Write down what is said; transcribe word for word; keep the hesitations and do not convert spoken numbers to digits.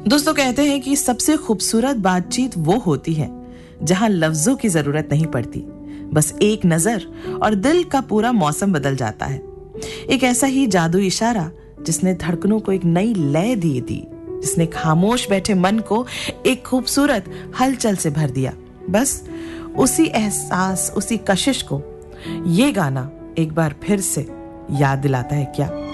दोस्तों, कहते हैं कि सबसे खूबसूरत बातचीत वो होती है जहां लफ्जों की जरूरत नहीं पड़ती, बस एक नजर और दिल का पूरा मौसम बदल जाता है। एक ऐसा ही जादू इशारा जिसने धड़कनों को एक नई लय दी दी जिसने खामोश बैठे मन को एक खूबसूरत हलचल से भर दिया। बस उसी एहसास, उसी कशिश को ये गाना एक बार फिर से याद दिलाता है क्या।